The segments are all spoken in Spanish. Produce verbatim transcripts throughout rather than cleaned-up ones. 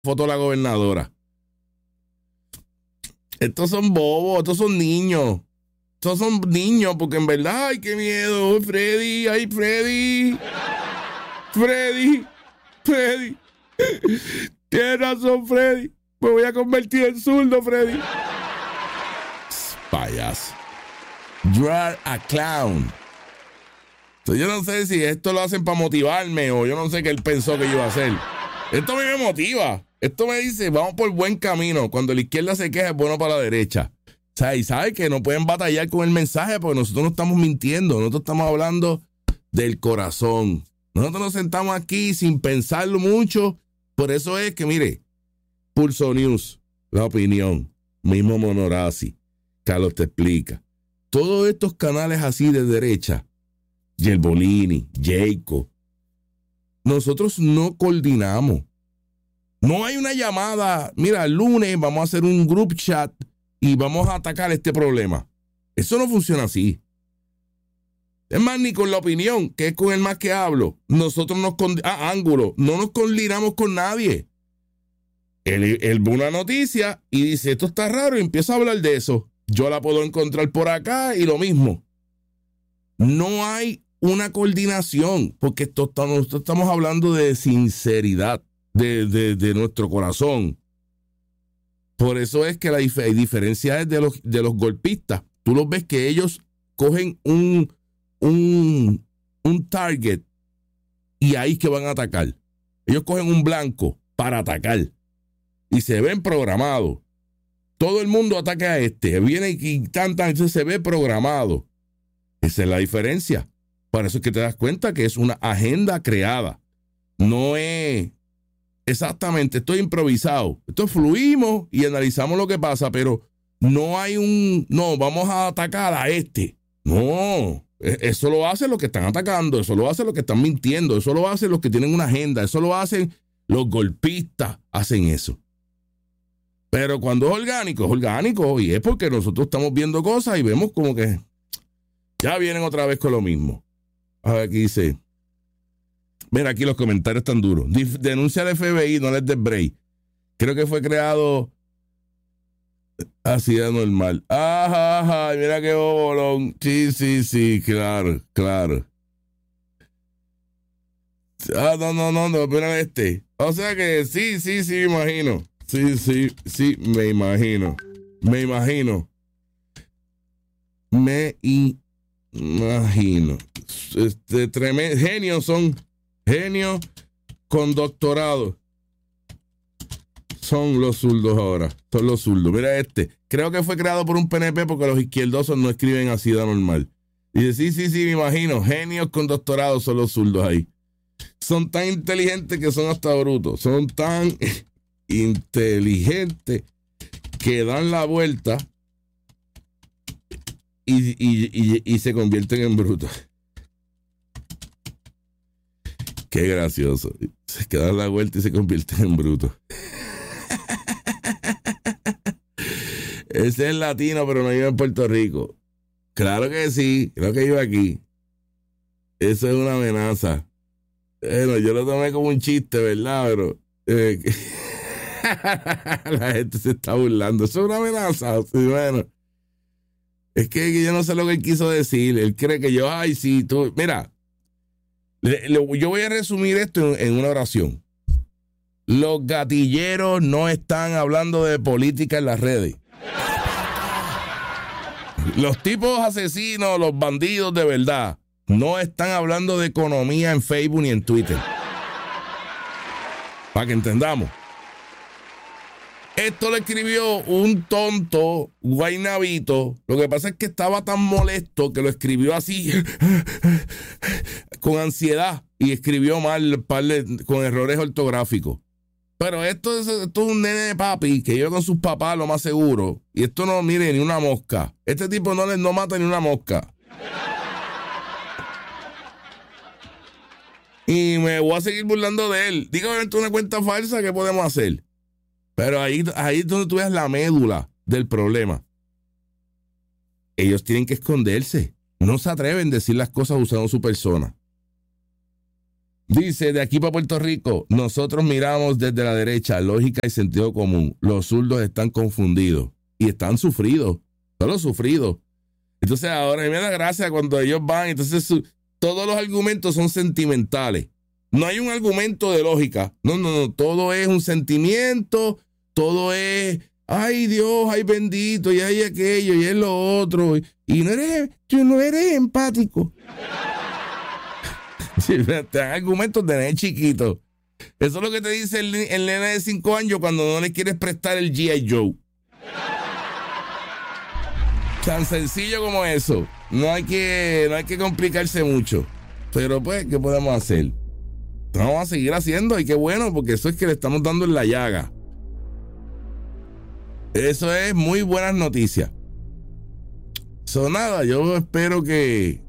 foto de la gobernadora. Estos son bobos, estos son niños. Estos son niños, porque en verdad, ay, qué miedo, Freddy, ay, Freddy. Freddy, Freddy. Tienes razón, Freddy. Me voy a convertir en zurdo, Freddy. Payaso. You are a clown. Entonces, yo no sé si esto lo hacen para motivarme o yo no sé qué él pensó que yo iba a hacer. Esto a mí me motiva. Esto me dice, vamos por buen camino. Cuando la izquierda se queja, es bueno para la derecha. O sea, y sabe que no pueden batallar con el mensaje porque nosotros no estamos mintiendo. Nosotros estamos hablando del corazón. Nosotros nos sentamos aquí sin pensarlo mucho. Por eso es que, mire, Pulso News, La Opinión, mismo Monorazi, Carlos Te Explica. Todos estos canales así de derecha, Yerbolini, Jacob, nosotros no coordinamos. No hay una llamada, mira, el lunes vamos a hacer un group chat y vamos a atacar este problema. Eso no funciona así. Es más, ni con La Opinión, que es con el más que hablo, nosotros nos, ah, Ángulo, no nos coordinamos con nadie. Él, él ve una noticia y dice, esto está raro, y empieza a hablar de eso. Yo la puedo encontrar por acá y lo mismo. No hay una coordinación, porque esto, nosotros estamos hablando de sinceridad, de, de, de nuestro corazón. Por eso es que la dif- diferencia es de los, de los golpistas. Tú los ves que ellos cogen un, un, un target y ahí es que van a atacar. Ellos cogen un blanco para atacar y se ven programados. Todo el mundo ataca a este. Viene y tantan, entonces se ve programado. Esa es la diferencia. Por eso es que te das cuenta que es una agenda creada. No es exactamente, esto es improvisado. Esto fluimos y analizamos lo que pasa, pero no hay un, no, vamos a atacar a este. No, eso lo hacen los que están atacando, eso lo hacen los que están mintiendo, eso lo hacen los que tienen una agenda, eso lo hacen los golpistas, hacen eso. Pero cuando es orgánico, es orgánico y es porque nosotros estamos viendo cosas y vemos como que ya vienen otra vez con lo mismo. A ver, aquí dice, mira, aquí los comentarios están duros. Denuncia al F B I, no les des break. Creo que fue creado así de normal. Ajá, ajá, mira qué bobolón. Sí, sí, sí, claro, claro. Ah, no, no, no, no, mira este. O sea que sí, sí, sí, me imagino. Sí, sí, sí, me imagino. Me imagino. Me imagino. Este, tremendo. Genios son. Genios con doctorado. Son los zurdos ahora. Son los zurdos. Mira este. Creo que fue creado por un P N P porque los izquierdosos no escriben así de normal. Dice, sí, sí, sí, me imagino. Genios con doctorado son los zurdos ahí. Son tan inteligentes que son hasta brutos. Son tan inteligentes que dan la vuelta y, y, y, y se convierten en brutos. Qué gracioso. Se dan la vuelta y se convierten en brutos. Ese es latino, pero no vive en Puerto Rico. Claro que sí, creo que vive aquí. Eso es una amenaza. Bueno, yo lo tomé como un chiste, ¿verdad? Pero eh, la gente se está burlando. Eso es una amenaza. Sí, bueno, es que yo no sé lo que él quiso decir. Él cree que yo, ay, sí, tú. Mira, le, le, yo voy a resumir esto en, en una oración. Los gatilleros no están hablando de política en las redes. Los tipos asesinos, los bandidos de verdad, no están hablando de economía en Facebook ni en Twitter. Para que entendamos. Esto lo escribió un tonto guaynabito. Lo que pasa es que estaba tan molesto que lo escribió así, con ansiedad, y escribió mal, con errores ortográficos. Pero esto es, esto es un nene de papi que vive con sus papás, lo más seguro. Y esto no, mire, ni una mosca. Este tipo no, le, no mata ni una mosca. Y me voy a seguir burlando de él. Dígame una cuenta falsa, ¿qué podemos hacer? Pero ahí, ahí es donde tú ves la médula del problema. Ellos tienen que esconderse. No se atreven a decir las cosas usando su persona. Dice, de aquí para Puerto Rico, nosotros miramos desde la derecha, lógica y sentido común. Los zurdos están confundidos y están sufridos, solo sufridos. Entonces ahora me da gracia cuando ellos van, entonces su, todos los argumentos son sentimentales. No hay un argumento de lógica. No, no, no, todo es un sentimiento, todo es, ay Dios, ay bendito, y hay aquello, y es lo otro. Y, y no eres, tú no eres empático. Te dan argumentos de nene chiquito. Eso es lo que te dice el, el nene de cinco años cuando no le quieres prestar el G I Joe. Tan sencillo como eso. No hay que, no hay que complicarse mucho. Pero pues, ¿qué podemos hacer? Vamos a seguir haciendo y qué bueno, porque eso es que le estamos dando en la llaga. Eso es muy buenas noticias. So, nada, yo espero que...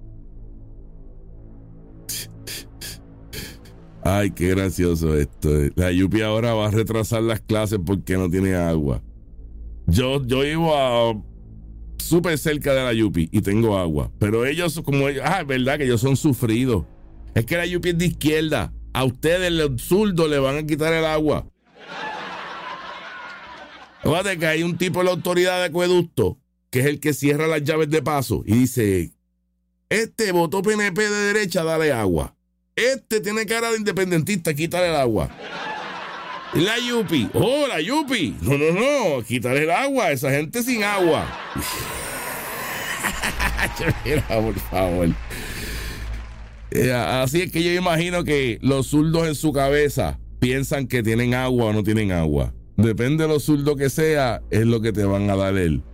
Ay, qué gracioso esto. La Yupi ahora va a retrasar las clases porque no tiene agua. Yo, yo vivo a súper cerca de la Yupi y tengo agua. Pero ellos, como ellos, ah, es verdad que ellos son sufridos. Es que la Yupi es de izquierda. A ustedes, los zurdos, le van a quitar el agua. Fíjate que hay un tipo de la autoridad de acueducto que es el que cierra las llaves de paso y dice: este votó P N P de derecha, dale agua. Este tiene cara de independentista, quítale el agua. Y la Yupi, oh, la Yupi, no, no, no, quítale el agua, esa gente sin agua. Mira, por favor. Eh, así es que yo imagino que los zurdos en su cabeza piensan que tienen agua o no tienen agua. Depende de lo zurdo que sea, es lo que te van a dar él.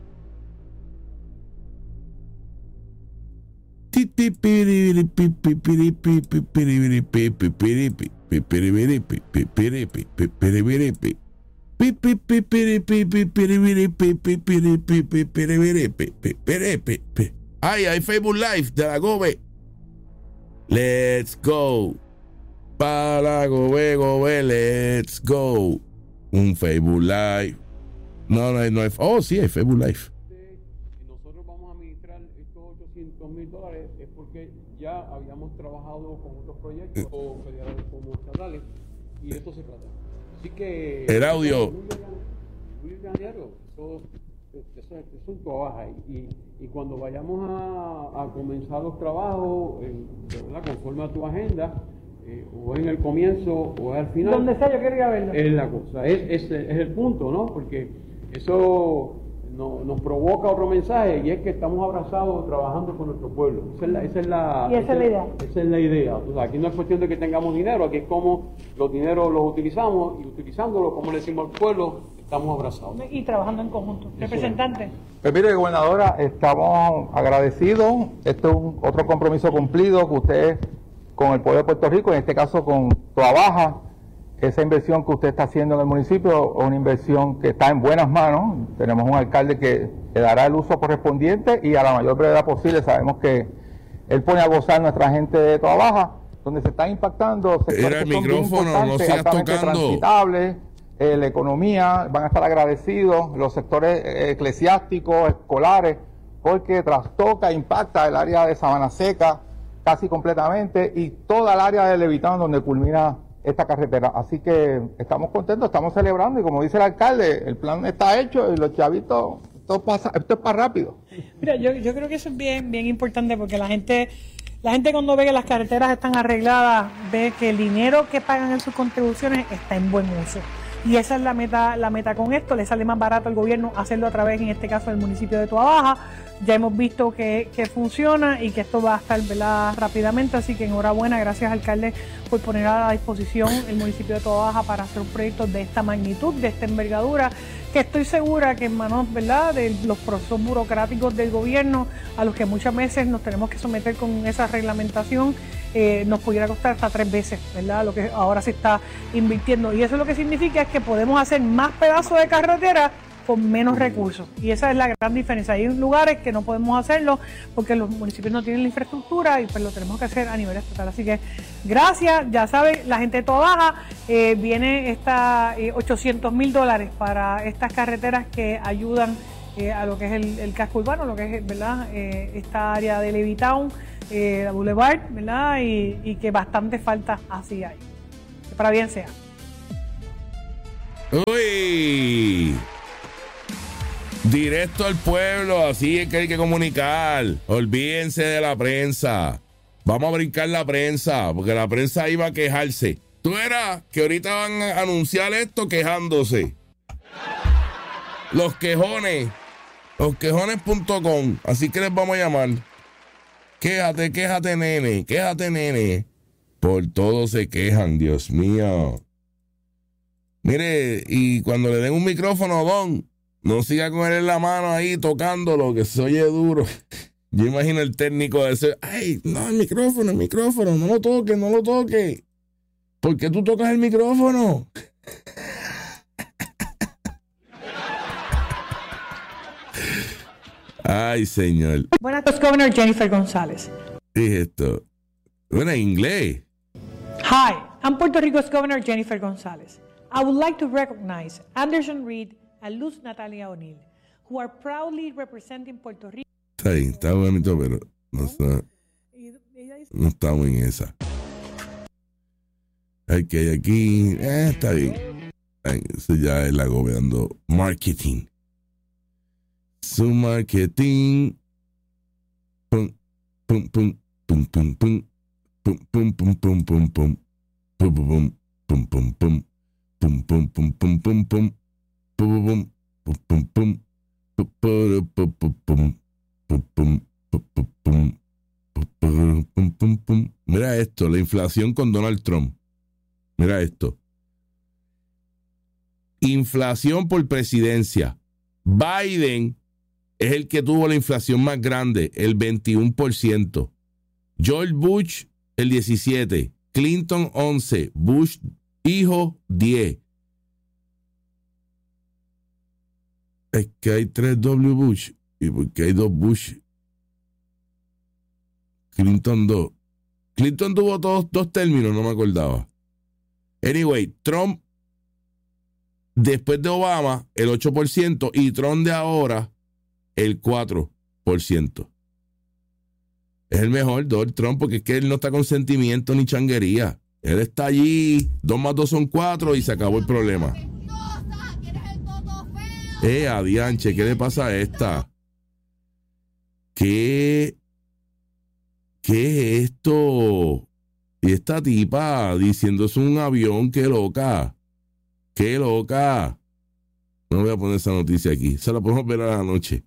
Ay, hay Facebook Live de la Gobe. Let's go. Para Gobe, Gobe, let's go. Un Facebook Live. No, no, no hay. Oh, sí, hay Facebook Live. Nosotros vamos a administrar estos ochocientos mil dólares es porque ya habíamos trabajado con otros proyectos, o federales como estatales, y de esto se trata. Así que... El audio. Muy diario, eso, eso, eso es un trabajo. Y, y cuando vayamos a, a comenzar los trabajos, en, ¿verdad? Conforme a tu agenda, eh, o en el comienzo o al final. Donde sea, yo quiero ir a verlo. Es la cosa, es, es, es el punto, ¿no? Porque eso no, nos provoca otro mensaje, y es que estamos abrazados trabajando con nuestro pueblo. Esa es la, esa es la, y esa, esa es la idea. Esa es la idea. O sea, aquí no es cuestión de que tengamos dinero, aquí es como los dineros los utilizamos, y utilizándolo, como le decimos al pueblo, estamos abrazados. Y trabajando en conjunto. Eso Representante. Es. Pues mire, gobernadora, estamos agradecidos. Este es un otro compromiso cumplido que usted con el pueblo de Puerto Rico, en este caso con Toa Baja. Esa inversión que usted está haciendo en el municipio es una inversión que está en buenas manos. Tenemos un alcalde que le dará el uso correspondiente y a la mayor brevedad posible. Sabemos que él pone a gozar nuestra gente de Toa Baja, donde se están impactando sectores Era el que son micrófono, no sigas tocando. Transitables, eh, la economía, van a estar agradecidos los sectores eh, eclesiásticos, escolares, porque trastoca, impacta el área de Sabana Seca casi completamente y toda el área de Levitown donde culmina esta carretera. Así que estamos contentos, estamos celebrando, y como dice el alcalde, el plan está hecho y los chavitos, esto, pasa, esto es para rápido. Mira, yo, yo creo que eso es bien, bien importante, porque la gente, la gente cuando ve que las carreteras están arregladas, ve que el dinero que pagan en sus contribuciones está en buen uso. Y esa es la meta, la meta con esto. Le sale más barato al gobierno hacerlo a través, en este caso, del municipio de Toa Baja. Ya hemos visto que, que funciona y que esto va a estar, ¿verdad?, rápidamente. Así que enhorabuena, gracias, alcalde, por poner a la disposición el municipio de Toa Baja para hacer un proyecto de esta magnitud, de esta envergadura, que estoy segura que en manos, ¿verdad?, de los procesos burocráticos del gobierno, a los que muchas veces nos tenemos que someter con esa reglamentación, eh, nos pudiera costar hasta tres veces, ¿verdad?, lo que ahora se está invirtiendo. Y eso lo que significa es que podemos hacer más pedazos de carretera con menos recursos, y esa es la gran diferencia. Hay lugares que no podemos hacerlo porque los municipios no tienen la infraestructura, y pues lo tenemos que hacer a nivel estatal. Así que gracias, ya saben, la gente de Toa Baja, eh, viene esta eh, ochocientos mil dólares para estas carreteras que ayudan eh, a lo que es el, el casco urbano, lo que es, ¿verdad?, eh, esta área de Levitown, eh, la Boulevard, ¿verdad? Y, y que bastante falta así hay. Que para bien sea. Uy. Directo al pueblo, así es que hay que comunicar. Olvídense de la prensa. Vamos a brincar la prensa, porque la prensa iba a quejarse. Tú verás que ahorita van a anunciar esto quejándose. Los quejones. Los quejones punto com. Así que les vamos a llamar. Quéjate, quéjate, nene. Quéjate, nene. Por todo se quejan, Dios mío. Mire, y cuando le den un micrófono, Don, no siga con él en la mano ahí tocándolo, que se oye duro. Yo imagino el técnico de ese, ay, no, el micrófono, el micrófono, no lo toque, no lo toque. ¿Por qué tú tocas el micrófono? Ay, señor. Buenas tardes, Governor Jennifer González. Dije esto. Bueno, en inglés. Hi, I'm Puerto Rico's Governor Jennifer González. I would like to recognize Anderson Reed and Luz Natalia O'Neill, who are proudly representing Puerto Rico. Está bien, está bonito, pero no está, no estamos en esa. Hay que hay aquí, eh, está bien. Ay, eso ya es la gobernando marketing. Su marketing. Pum, pum, pum, pum, pum, pum, pum, pum, pum, pum, pum, pum, pum, pum, pum, pum, pum. Pum pum pum pum pum pum pum pum pum pum pum pum pum. Mira esto, la inflación con Donald Trump. Mira esto. Inflación por presidencia. Biden es el que tuvo la inflación más grande, el veintiuno por ciento. George Bush, el diecisiete. Clinton, once. Bush hijo, diez. Es que hay tres W. Bush. ¿Y porque hay dos Bush? Clinton dos. Clinton tuvo todos dos términos, no me acordaba. Anyway, Trump, después de Obama, el ocho por ciento. Y Trump de ahora, el cuatro por ciento. Es el mejor, Donald Trump, porque es que él no está con sentimiento ni changuería. Él está allí, dos más dos son cuatro y se acabó el problema. Eh, adianche, ¿qué le pasa a esta? ¿Qué? ¿Qué es esto? Y esta tipa diciendo es un avión, qué loca. Qué loca. No voy a poner esa noticia aquí, se la podemos ver a la noche.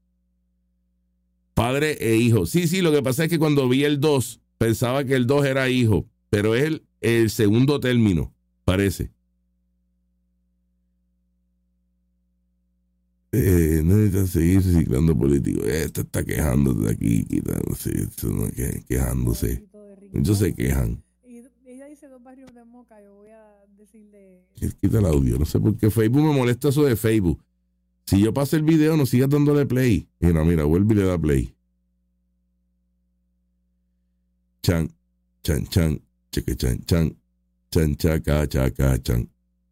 Padre e hijo. Sí, sí, lo que pasa es que cuando vi el dos, pensaba que el dos era hijo, pero es el, el segundo término, parece. Eh, no necesitan seguir reciclando políticos. Esta está quejándose de aquí, quitándose, no, que, quejándose. Muchos se quejan. Y ella dice dos barrios de Moca, yo voy a decirle... Quita el audio, no sé por qué Facebook me molesta eso de Facebook. Si yo paso el video, no sigas dándole play. Mira, mira, vuelve y le da play. Chan, chan, chan, cheque, chan, chan, chan, chaca, chaca, chan.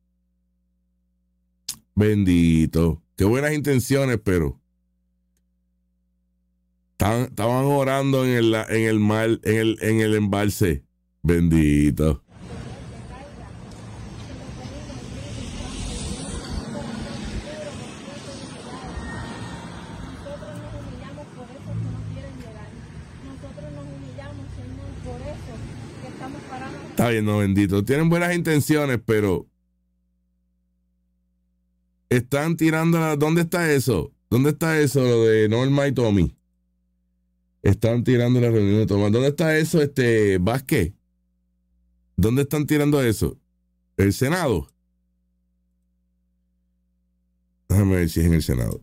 Bendito. Qué buenas intenciones, pero estaban, estaban orando en el, en el mar, en el, en el embalse. Bendito. Está bien, no, bendito. Tienen buenas intenciones, pero están tirando la... ¿Dónde está eso? ¿Dónde está eso, lo de Norma y Tommy? Están tirando la reunión de Tomás. ¿Dónde está eso, este, Vázquez? ¿Dónde están tirando eso? ¿El Senado? Déjame ver si es en el Senado.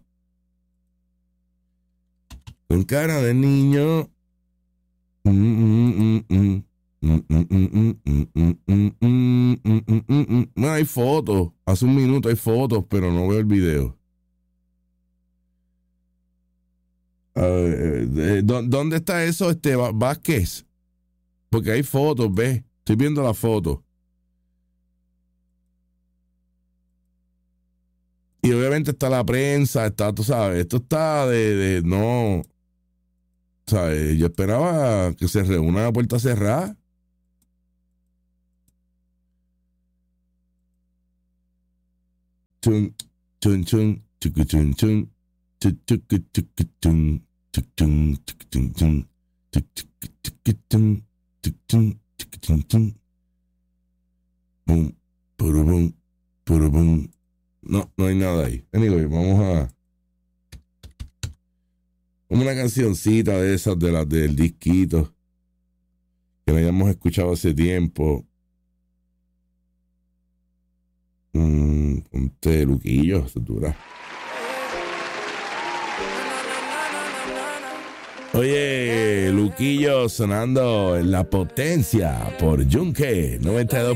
Con cara de niño. Mm, mm, mm, mm. Mm, mm, mm, mm, mm, mm, mm, mm, mm, mm, mm. No, hay fotos. Hace un minuto hay fotos, pero no veo el video. A ver, eh, ¿dónde está eso, este Vázquez? Porque hay fotos, ¿ves? Estoy viendo las fotos. Y obviamente está la prensa, está, tú sabes, esto está de, de no. ¿sabes? Yo esperaba que se reúna a puerta cerrada. Chun, chun, chun, chucu, chun, chun, chucu, chucu, chucu, chun, chuc, chun, chucu, chun, chun, chuc, chucu, chucu, chun, chuc, chun, chucu, chun, chun. Bum, purubum, purubum. No, no hay nada ahí. Anyway, vamos a... una cancioncita de esas, de las del disquito, que la hayamos escuchado hace tiempo. Mm, ponte Luquillo, esto es dura. Oye, Luquillo sonando en La Potencia por Yunque noventa y dos